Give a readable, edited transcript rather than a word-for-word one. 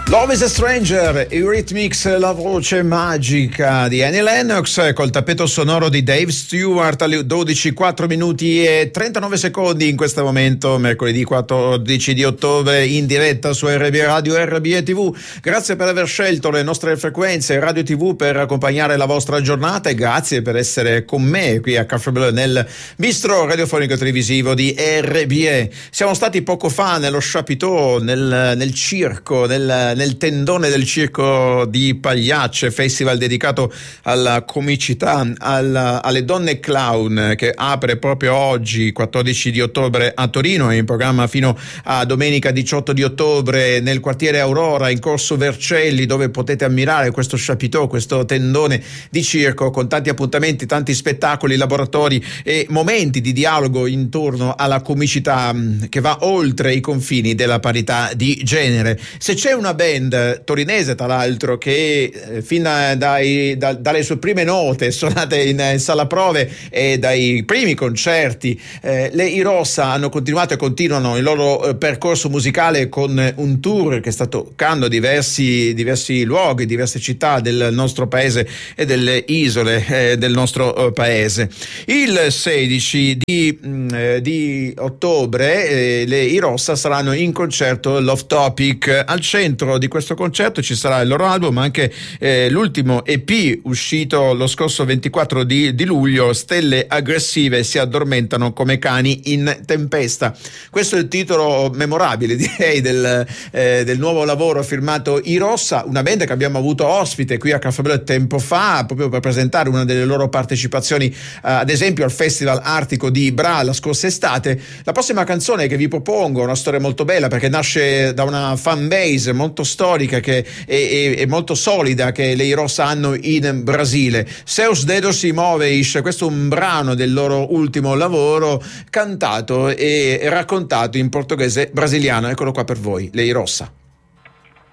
Love is a Stranger, Eurythmics, la voce magica di Annie Lennox col tappeto sonoro di Dave Stewart alle 12:04 minuti e 39 secondi in questo momento, mercoledì 14 di ottobre, in diretta su RB Radio, RBE TV. Grazie per aver scelto le nostre frequenze Radio TV per accompagnare la vostra giornata e grazie per essere con me qui a Caffè Blu nel bistro radiofonico televisivo di RBE. Siamo stati poco fa nello Chapiteau, nel circo, nel tendone del circo di Pagliacce, festival dedicato alla comicità, alle donne clown, che apre proprio oggi 14 di ottobre a Torino, è in programma fino a domenica 18 di ottobre nel quartiere Aurora in corso Vercelli, dove potete ammirare questo Chapiteau, questo tendone di circo con tanti appuntamenti, tanti spettacoli, laboratori e momenti di dialogo intorno alla comicità che va oltre i confini della parità di genere. Se c'è una band torinese, tra l'altro, che fin dalle sue prime note suonate in sala prove e dai primi concerti, le Irossa hanno continuato e continuano il loro percorso musicale con un tour che sta toccando diversi luoghi, diverse città del nostro paese e delle isole del nostro paese. Il 16 di ottobre le Irossa saranno in concerto Love Topic. Al centro di questo concerto ci sarà il loro album, ma anche l'ultimo EP uscito lo scorso 24 di luglio, Stelle aggressive si addormentano come cani in tempesta. Questo è il titolo memorabile, direi, del nuovo lavoro firmato Irossa, una band che abbiamo avuto ospite qui a Caffè Blu tempo fa, proprio per presentare una delle loro partecipazioni ad esempio al Festival Artico di Bra la scorsa estate. La prossima canzone che vi propongo è una storia molto bella, perché nasce da una fan base molto storica che è molto solida che le Irossa hanno in Brasile. Seus dedos imóveis, questo è un brano del loro ultimo lavoro cantato e raccontato in portoghese brasiliano. Eccolo qua per voi, le Irossa.